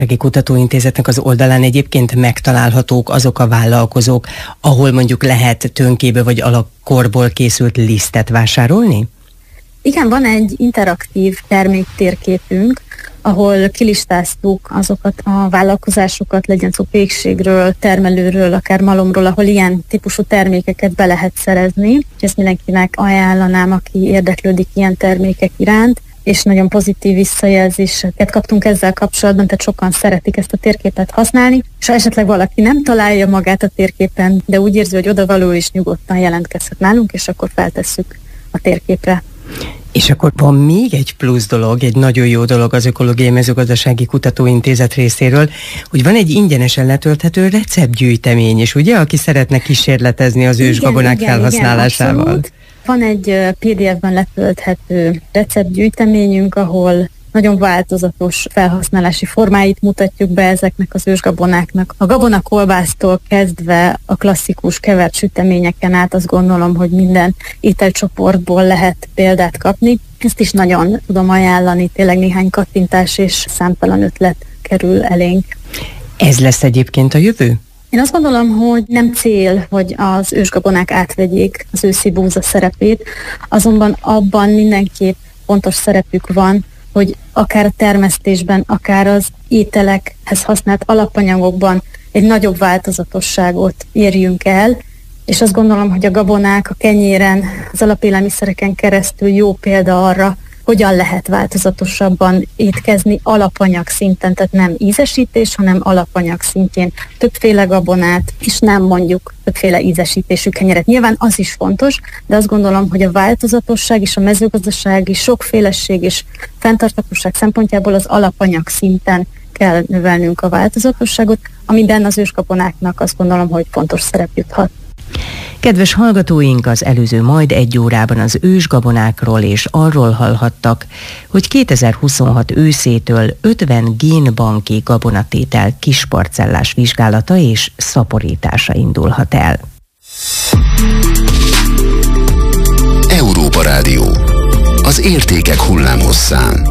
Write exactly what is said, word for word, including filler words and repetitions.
Kutatóintézetnek az oldalán egyébként megtalálhatók azok a vállalkozók, ahol mondjuk lehet tönkébe vagy alakkorból készült lisztet vásárolni? Igen, van egy interaktív terméktérképünk, ahol kilistáztuk azokat a vállalkozásokat, legyen szó pékségről, termelőről, akár malomról, ahol ilyen típusú termékeket be lehet szerezni. Ezt mindenkinek ajánlanám, aki érdeklődik ilyen termékek iránt, és nagyon pozitív visszajelzéseket kaptunk ezzel kapcsolatban, tehát sokan szeretik ezt a térképet használni, és ha esetleg valaki nem találja magát a térképen, de úgy érzi, hogy odavaló is, nyugodtan jelentkezhet nálunk, és akkor feltesszük a térképre. És akkor van még egy plusz dolog, egy nagyon jó dolog az Ökológiai Mezőgazdasági Kutatóintézet részéről, hogy van egy ingyenesen letölthető receptgyűjtemény is, ugye, aki szeretne kísérletezni az ősgabonák igen, felhasználásával. Igen, van egy pé dé ef-ben letölthető receptgyűjteményünk, ahol nagyon változatos felhasználási formáit mutatjuk be ezeknek az ősgabonáknak. A gabonakolbásztól kezdve a klasszikus kevert süteményeken át azt gondolom, hogy minden ételcsoportból lehet példát kapni. Ezt is nagyon tudom ajánlani, tényleg néhány kattintás és számtalan ötlet kerül elénk. Ez lesz egyébként a jövő? Én azt gondolom, hogy nem cél, hogy az ősgabonák átvegyék az őszi búza szerepét, azonban abban mindenképp fontos szerepük van, hogy akár a termesztésben, akár az ételekhez használt alapanyagokban egy nagyobb változatosságot érjünk el, és azt gondolom, hogy a gabonák a kenyéren, az alapélelmiszereken keresztül jó példa arra, hogyan lehet változatosabban étkezni alapanyag szinten, tehát nem ízesítés, hanem alapanyag szintjén. Többféle gabonát, és nem mondjuk többféle ízesítésű kenyeret. Nyilván az is fontos, de azt gondolom, hogy a változatosság és a mezőgazdasági sokféleség és fenntarthatóság szempontjából az alapanyag szinten kell növelnünk a változatosságot, amiben az ősgabonáknak azt gondolom, hogy fontos szerep juthat. Kedves hallgatóink, az előző majd egy órában az ősgabonákról és arról hallhattak, hogy kétezer-huszonhat őszétől ötven génbanki gabonatétel kisparcellás vizsgálata és szaporítása indulhat el. Európa Rádió. Az értékek hullámhosszán.